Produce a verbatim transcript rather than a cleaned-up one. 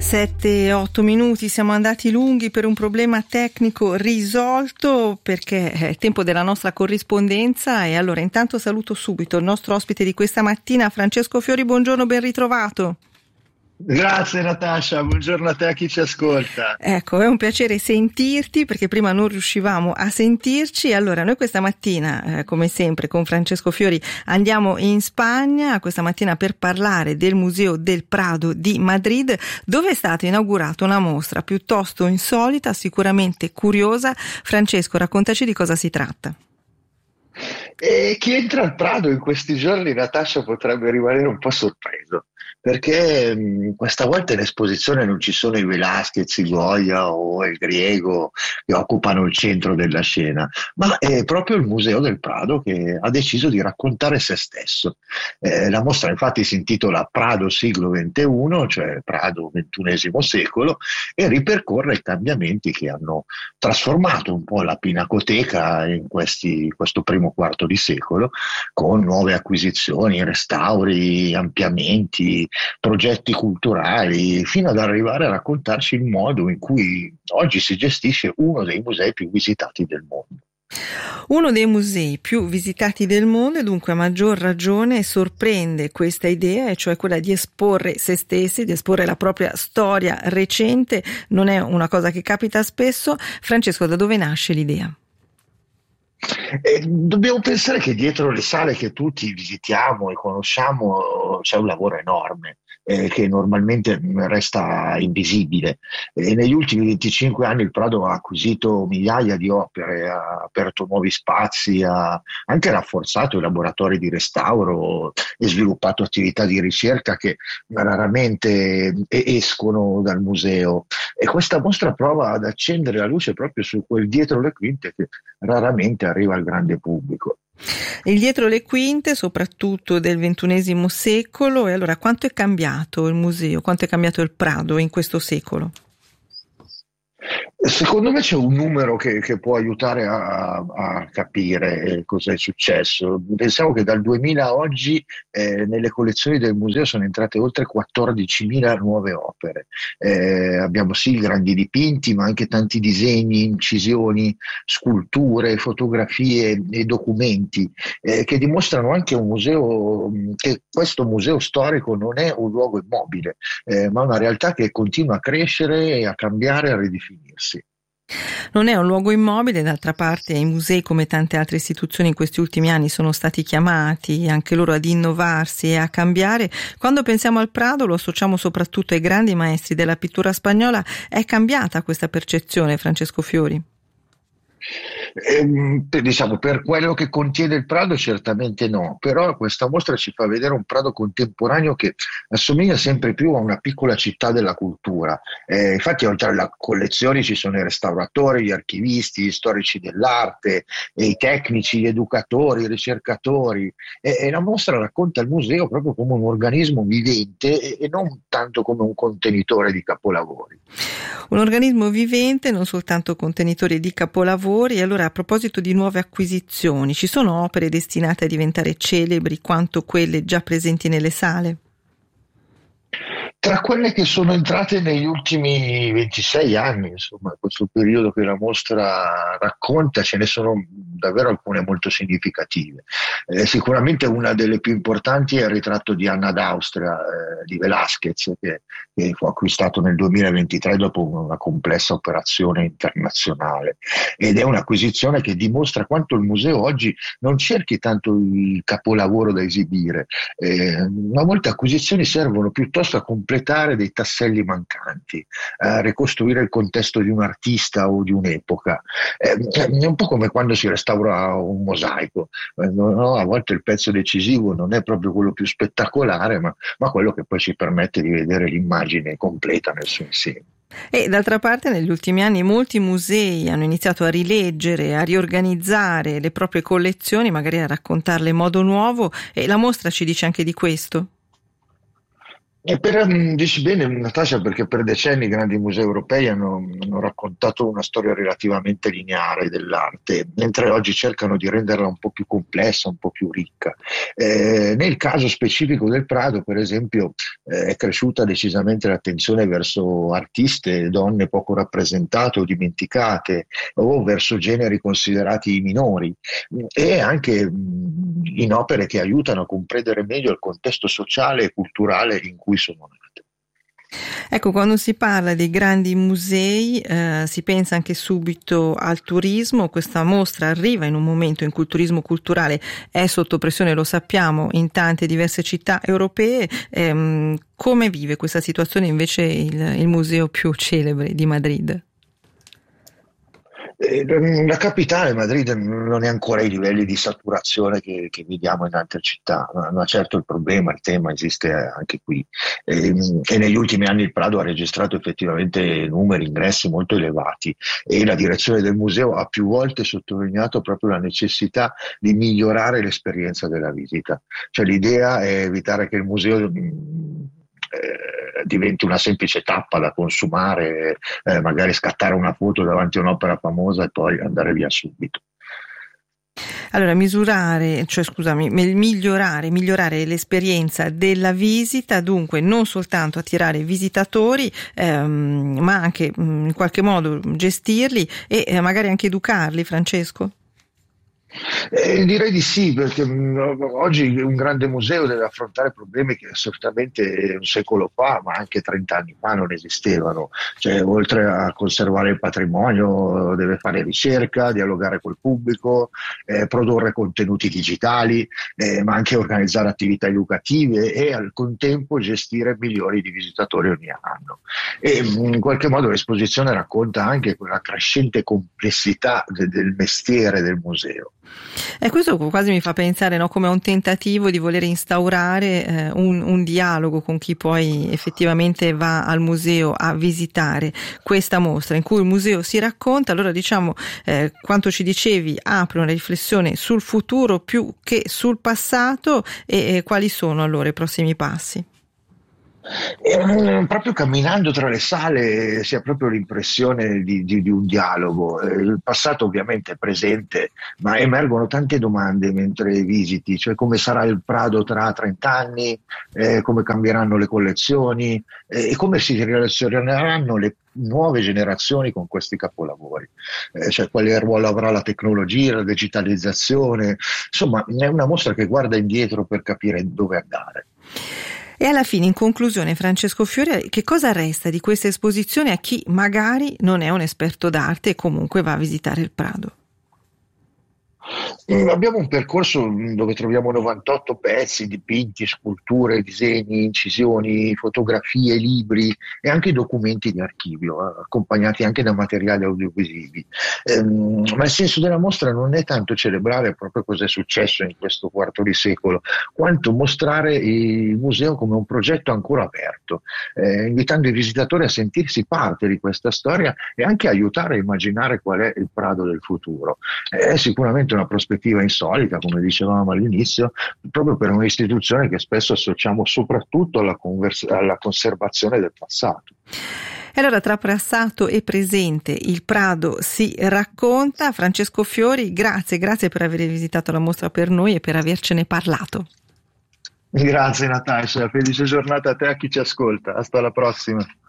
sette otto minuti, siamo andati lunghi per un problema tecnico risolto, perché è tempo della nostra corrispondenza. E allora intanto saluto subito il nostro ospite di questa mattina, Francesco Fiori. Buongiorno, ben ritrovato. Grazie Natascia, buongiorno a te, a chi ci ascolta. Ecco, è un piacere sentirti, perché prima non riuscivamo a sentirci. Allora, noi questa mattina, eh, come sempre, con Francesco Fiori andiamo in Spagna, questa mattina per parlare del Museo del Prado di Madrid, dove è stata inaugurata una mostra piuttosto insolita, sicuramente curiosa. Francesco, raccontaci di cosa si tratta. E chi entra al Prado in questi giorni, Natascia, potrebbe rimanere un po' sorpreso, perché mh, questa volta in esposizione non ci sono i Velázquez, i Goya o il Griego che occupano il centro della scena, ma è proprio il Museo del Prado che ha deciso di raccontare se stesso. Eh, la mostra infatti si intitola Prado siglo ventuno, cioè Prado ventunesimo secolo, e ripercorre i cambiamenti che hanno trasformato un po' la Pinacoteca in questi, questo primo quarto di secolo, con nuove acquisizioni, restauri, ampliamenti, progetti culturali, fino ad arrivare a raccontarci il modo in cui oggi si gestisce uno dei musei più visitati del mondo. Uno dei musei più visitati del mondo, e dunque a maggior ragione sorprende questa idea, e cioè quella di esporre se stessi, di esporre la propria storia recente. Non è una cosa che capita spesso. Francesco, da dove nasce l'idea? Eh, dobbiamo pensare che dietro le sale che tutti visitiamo e conosciamo c'è un lavoro enorme eh, che normalmente resta invisibile. E negli ultimi venticinque anni il Prado ha acquisito migliaia di opere, ha aperto nuovi spazi, ha anche rafforzato i laboratori di restauro e sviluppato attività di ricerca che raramente escono dal museo. E questa mostra prova ad accendere la luce proprio su quel dietro le quinte che raramente arriva al grande pubblico. Il dietro le quinte, soprattutto del ventunesimo secolo. E allora, quanto è cambiato il museo, quanto è cambiato il Prado in questo secolo? Secondo me c'è un numero che, che può aiutare a, a capire cosa è successo. Pensiamo che dal duemila a oggi eh, nelle collezioni del museo sono entrate oltre quattordicimila nuove opere. Eh, abbiamo sì grandi dipinti, ma anche tanti disegni, incisioni, sculture, fotografie e documenti eh, che dimostrano anche un museo, che questo museo storico non è un luogo immobile, eh, ma una realtà che continua a crescere, a cambiare, a ridefinirsi. Non è un luogo immobile. D'altra parte i musei, come tante altre istituzioni in questi ultimi anni, sono stati chiamati anche loro ad innovarsi e a cambiare. Quando pensiamo al Prado lo associamo soprattutto ai grandi maestri della pittura spagnola. È cambiata questa percezione, Francesco Fiori? Eh, diciamo, per quello che contiene il Prado certamente no, però questa mostra ci fa vedere un Prado contemporaneo che assomiglia sempre più a una piccola città della cultura. Eh, infatti oltre alle collezioni ci sono i restauratori, gli archivisti, gli storici dell'arte, e i tecnici, gli educatori, i ricercatori, e, e la mostra racconta il museo proprio come un organismo vivente e, e non tanto come un contenitore di capolavori. Un organismo vivente, non soltanto contenitore di capolavori. E allora, a proposito di nuove acquisizioni, ci sono opere destinate a diventare celebri quanto quelle già presenti nelle sale? Tra quelle che sono entrate negli ultimi ventisei anni, insomma, questo periodo che la mostra racconta, ce ne sono davvero alcune molto significative. Eh, sicuramente una delle più importanti è il ritratto di Anna d'Austria eh, di Velázquez, che, che fu acquistato nel duemilaventitré dopo una complessa operazione internazionale. Ed è un'acquisizione che dimostra quanto il museo oggi non cerchi tanto il capolavoro da esibire, eh, ma molte acquisizioni servono piuttosto a completare dei tasselli mancanti, a ricostruire il contesto di un artista o di un'epoca. Eh, è un po' come quando si restaura un mosaico, eh, no? A volte il pezzo decisivo non è proprio quello più spettacolare, ma, ma quello che poi ci permette di vedere l'immagine completa nel suo insieme. E d'altra parte negli ultimi anni molti musei hanno iniziato a rileggere, a riorganizzare le proprie collezioni, magari a raccontarle in modo nuovo, e la mostra ci dice anche di questo. E per, mm, dici bene Natascia, perché per decenni i grandi musei europei hanno, hanno raccontato una storia relativamente lineare dell'arte, mentre oggi cercano di renderla un po' più complessa, un po' più ricca. Eh, nel caso specifico del Prado, per esempio, eh, è cresciuta decisamente l'attenzione verso artiste e donne poco rappresentate o dimenticate, o verso generi considerati minori, e anche mh, in opere che aiutano a comprendere meglio il contesto sociale e culturale in cui sono nate. Ecco, quando si parla dei grandi musei eh, si pensa anche subito al turismo. Questa mostra arriva in un momento in cui il turismo culturale è sotto pressione, lo sappiamo, in tante diverse città europee. Ehm, come vive questa situazione invece il, il museo più celebre di Madrid? Eh, La capitale, Madrid, non è ancora ai livelli di saturazione che, che vediamo in altre città, ma, ma certo il problema, il tema esiste anche qui. E, e negli ultimi anni il Prado ha registrato effettivamente numeri, ingressi molto elevati, e la direzione del museo ha più volte sottolineato proprio la necessità di migliorare l'esperienza della visita. Cioè l'idea è evitare che il museo mh, eh, diventi una semplice tappa da consumare, eh, magari scattare una foto davanti a un'opera famosa e poi andare via subito. Allora, misurare, cioè scusami, migliorare, migliorare l'esperienza della visita, dunque non soltanto attirare visitatori, ehm, ma anche mh, in qualche modo gestirli e eh, magari anche educarli, Francesco? Eh, direi di sì, perché mh, oggi un grande museo deve affrontare problemi che assolutamente un secolo fa, ma anche trent'anni fa non esistevano. Cioè, oltre a conservare il patrimonio, deve fare ricerca, dialogare col pubblico, eh, produrre contenuti digitali, eh, ma anche organizzare attività educative e al contempo gestire milioni di visitatori ogni anno. E mh, in qualche modo l'esposizione racconta anche quella crescente complessità de- del mestiere del museo. E questo quasi mi fa pensare, no, come a un tentativo di voler instaurare eh, un, un dialogo con chi poi effettivamente va al museo a visitare questa mostra, in cui il museo si racconta. Allora, diciamo, eh, quanto ci dicevi, apre una riflessione sul futuro più che sul passato. E, e quali sono allora i prossimi passi? E, mm, proprio camminando tra le sale si ha proprio l'impressione di, di- di un dialogo. Eh, il passato ovviamente è presente, ma emergono tante domande mentre visiti, cioè come sarà il Prado tra trenta anni, eh, come cambieranno le collezioni, eh, e come si relazioneranno le nuove generazioni con questi capolavori. Eh, cioè quale ruolo avrà la tecnologia, la digitalizzazione. Insomma, è una mostra che guarda indietro per capire dove andare. E alla fine, in conclusione, Francesco Fiori, che cosa resta di questa esposizione a chi magari non è un esperto d'arte e comunque va a visitare il Prado? Mm, Abbiamo un percorso mm, dove troviamo novantotto pezzi, dipinti, sculture, disegni, incisioni, fotografie, libri e anche documenti di archivio, eh, accompagnati anche da materiali audiovisivi. Ehm, ma il senso della mostra non è tanto celebrare proprio cosa è successo in questo quarto di secolo, quanto mostrare il museo come un progetto ancora aperto, eh, invitando i visitatori a sentirsi parte di questa storia e anche aiutare a immaginare qual è il Prado del futuro. È sicuramente una prospettiva insolita, come dicevamo all'inizio, proprio per un'istituzione che spesso associamo soprattutto alla, convers- alla conservazione del passato. E allora, tra passato e presente, il Prado si racconta. Francesco Fiori, grazie, grazie per aver visitato la mostra per noi e per avercene parlato. Grazie Natascia, felice giornata a te e a chi ci ascolta, hasta la prossima.